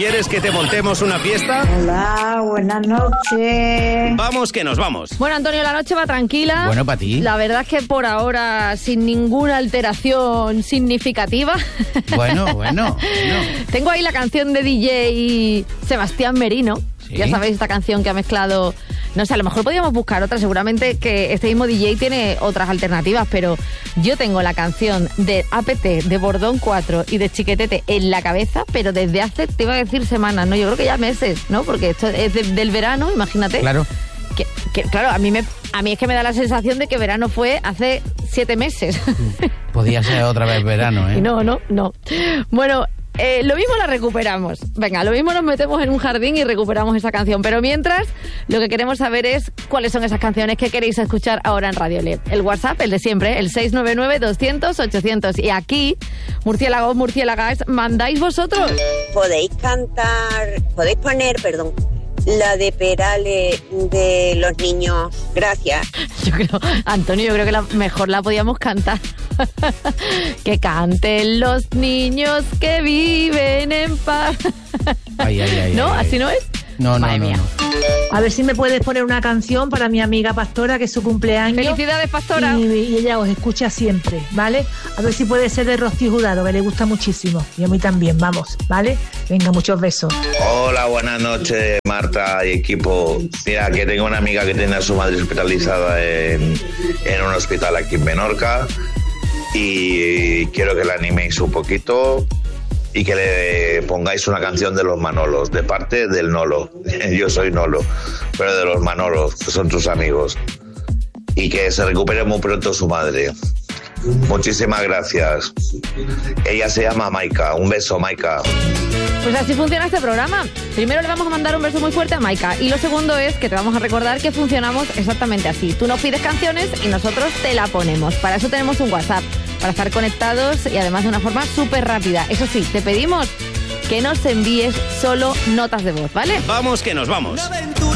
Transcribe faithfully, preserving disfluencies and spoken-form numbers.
¿Quieres que te montemos una fiesta? Hola, buenas noches. Vamos que nos vamos. Bueno, Antonio, la noche va tranquila. Bueno, para ti. La verdad es que por ahora sin ninguna alteración significativa. Bueno, bueno, bueno. Tengo ahí la canción de D J Sebastián Merino. ¿Sí? Ya sabéis, esta canción que ha mezclado... No sé, a lo mejor podríamos buscar otra. Seguramente que este mismo D J tiene otras alternativas, pero yo tengo la canción de A P T, de Bordón cuatro y de Chiquetete en la cabeza, pero desde hace, te iba a decir semanas, ¿no? Yo creo que ya meses, ¿no? Porque esto es de, del verano, imagínate. Claro. Que, que, claro, a mí, me, a mí es que me da la sensación de que verano fue hace siete meses. Podía ser otra vez verano, ¿eh? No, no, no. Bueno... Eh, lo mismo la recuperamos. Venga, lo mismo nos metemos en un jardín y recuperamos esa canción. Pero mientras, lo que queremos saber es cuáles son esas canciones que queréis escuchar ahora en Radio L. El WhatsApp, el de siempre, el seis nueve nueve, doscientos, ochocientos. Y aquí, murciélagos, murciélagas, mandáis vosotros. Podéis cantar, podéis poner, perdón, la de Perales de los niños. Gracias. Yo creo, Antonio, yo creo que la, mejor la podíamos cantar. Que canten los niños que viven en paz. Ay, ay, ay, ¿No? ay, ay. ¿Así no es? No, no, Madre no, mía. no. A ver si me puedes poner una canción para mi amiga Pastora, que es su cumpleaños. Felicidades, Pastora. Y, y ella os escucha siempre, ¿vale? A ver si puede ser de Rocío Jurado, que le gusta muchísimo. Y a mí también, vamos, ¿vale? Venga, muchos besos. Hola, buenas noches, Marta y equipo. Mira, que tengo una amiga que tiene a su madre hospitalizada en, en un hospital aquí en Menorca y quiero que la animéis un poquito y que le pongáis una canción de los Manolos, de parte del Nolo. Yo soy Nolo, pero de los Manolos, que son tus amigos. Y que se recupere muy pronto su madre. Muchísimas gracias. Ella se llama Maika. Un beso, Maika. Pues así funciona este programa. Primero le vamos a mandar un beso muy fuerte a Maika. Y lo segundo es que te vamos a recordar que funcionamos exactamente así. Tú nos pides canciones y nosotros te la ponemos. Para eso tenemos un WhatsApp, para estar conectados y además de una forma súper rápida. Eso sí, te pedimos que nos envíes solo notas de voz, ¿vale? Vamos que nos vamos.